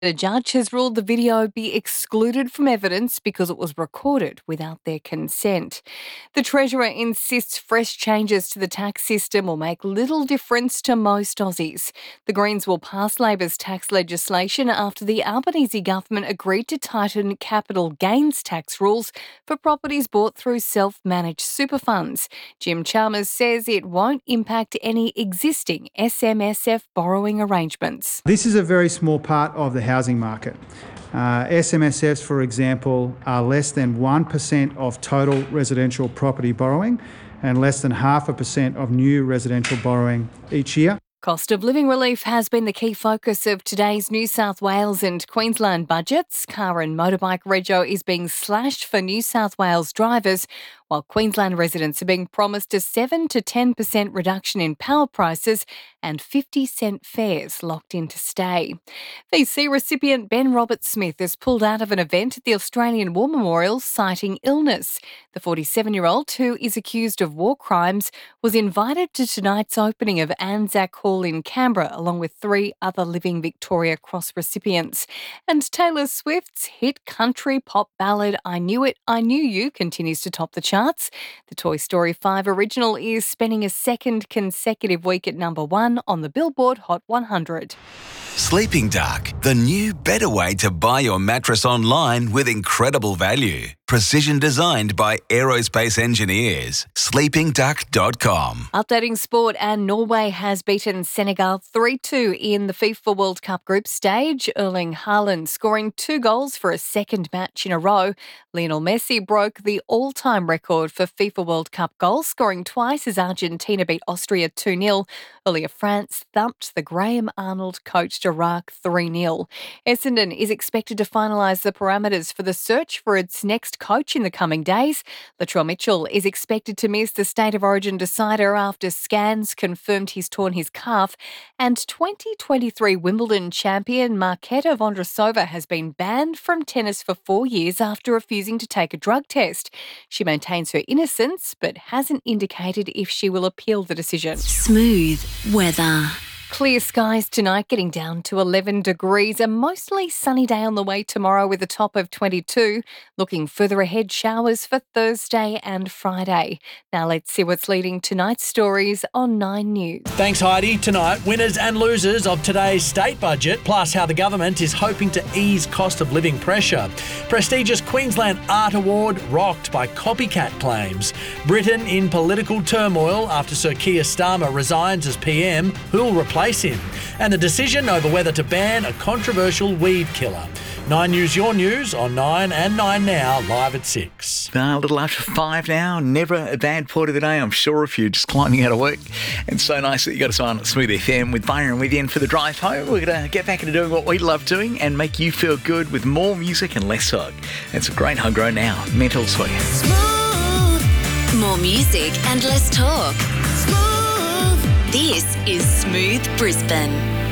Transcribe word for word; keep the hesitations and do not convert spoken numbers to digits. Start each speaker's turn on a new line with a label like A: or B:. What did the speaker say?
A: A judge has ruled the video be excluded from evidence because it was recorded without their consent. The Treasurer insists fresh changes to the tax system will make little difference to most Aussies. The Greens will pass Labor's tax legislation after the Albanese government agreed to tighten capital gains tax rules for properties bought through self-managed super funds. Jim Chalmers says it won't impact any existing S M S F borrowing arrangements.
B: This is a very small part of the housing market. Uh, S M S Fs, for example, are less than one percent of total residential property borrowing and less than half a percent of new residential borrowing each year.
A: Cost of living relief has been the key focus of today's New South Wales and Queensland budgets. Car and motorbike rego is being slashed for New South Wales drivers, while Queensland residents are being promised a seven to ten percent reduction in power prices and fifty cent fares locked in to stay. V C recipient Ben Roberts-Smith has pulled out of an event at the Australian War Memorial citing illness. The forty-seven-year-old, who is accused of war crimes, was invited to tonight's opening of Anzac Hall in Canberra, along with three other Living Victoria Cross recipients. And Taylor Swift's hit country pop ballad I Knew It, I Knew You continues to top the charts. The Toy Story five original is spending a second consecutive week at number one on the Billboard Hot one hundred.
C: Sleeping Duck, the new better way to buy your mattress online with incredible value. Precision designed by aerospace engineers. sleeping duck dot com.
A: Updating sport, and Norway has beaten Senegal three two in the FIFA World Cup group stage. Erling Haaland scoring two goals for a second match in a row. Lionel Messi broke the all-time record for FIFA World Cup goals, scoring twice as Argentina beat Austria two nil. Earlier, France thumped the Graham Arnold-coached Iraq three nil. Essendon is expected to finalise the parameters for the search for its next coach in the coming days. Latrell Mitchell is expected to miss the State of Origin decider after scans confirmed he's torn his calf. And twenty twenty-three Wimbledon champion Marketa Vondrousova has been banned from tennis for four years after refusing to take a drug test. She maintains her innocence but hasn't indicated if she will appeal the decision.
D: Smooth weather.
A: Clear skies tonight, getting down to eleven degrees. A mostly sunny day on the way tomorrow with a top of twenty-two. Looking further ahead, showers for Thursday and Friday. Now let's see what's leading tonight's stories on Nine News.
E: Thanks, Heidi. Tonight, winners and losers of today's state budget, plus how the government is hoping to ease cost of living pressure. Prestigious Queensland Art Award rocked by copycat claims. Britain in political turmoil after Sir Keir Starmer resigns as P M. Who'll replace him, and the decision over whether to ban a controversial weed killer. Nine News, your news on Nine and Nine Now, live at six.
F: Uh, a little after five now. Never a bad part of the day, I'm sure, if you're just climbing out of work. And so nice that you got us on at Smooth F M with Byron with you. And for the drive home, we're going to get back into doing what we love doing and make you feel good with more music and less hug. It's a great homegrown now, Mental Sweet.
D: Smooth. More music and less talk. Smooth. This is Smooth Brisbane.